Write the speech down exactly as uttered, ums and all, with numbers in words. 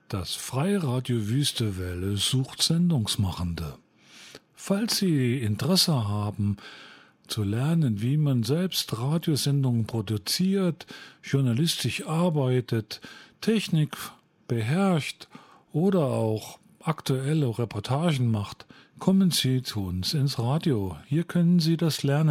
Das Freiradio Wüstewelle sucht Sendungsmachende. Falls Sie Interesse haben, zu lernen, wie man selbst Radiosendungen produziert, journalistisch arbeitet, Technik beherrscht oder auch aktuelle Reportagen macht, kommen Sie zu uns ins Radio. Hier können Sie das lernen.